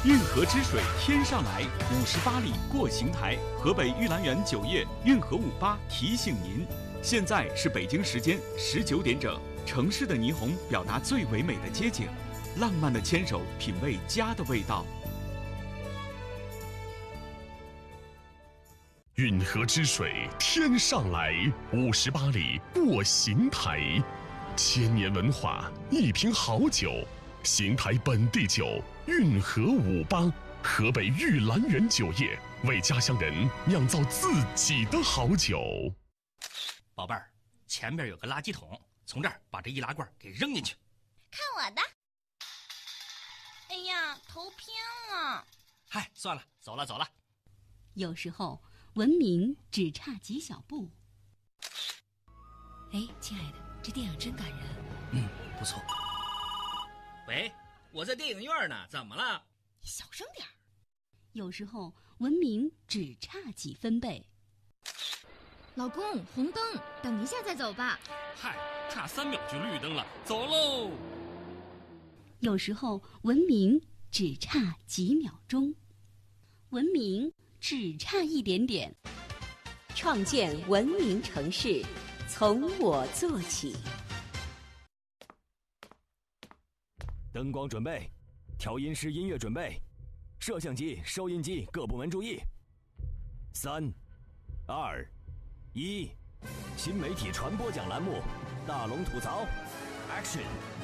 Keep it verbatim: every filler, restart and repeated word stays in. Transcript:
运河之水天上来，五十八里过邢台。河北玉兰园酒业运河五八提醒您，现在是北京时间十九点整。城市的霓虹表达最唯美的街景，浪漫的牵手品味家的味道。 运河之水天上来，五十八里过邢台。千年文化，一瓶好酒，邢台本地酒运河五八，河北玉兰园酒业为家乡人酿造自己的好酒。 宝贝儿，前面有个垃圾桶，从这儿把这易拉罐给扔进去。 看我的！哎呀，头偏了。 嗨，算了，走了走了。 有时候文明只差几小步。 哎，亲爱的，这电影真感人。 嗯，不错。喂，我在电影院呢，怎么了？ 你小声点儿。 有时候文明只差几分贝。 老公，红灯，等一下再走吧。 嗨，差三秒就绿灯了，走喽。 有时候文明只差几秒钟，文明只差一点点。 创建文明城市，从我做起。 灯光准备，调音师音乐准备，摄像机、收音机各部门注意。三、二、一，新媒体传播奖栏目，大龙吐槽 ，Action。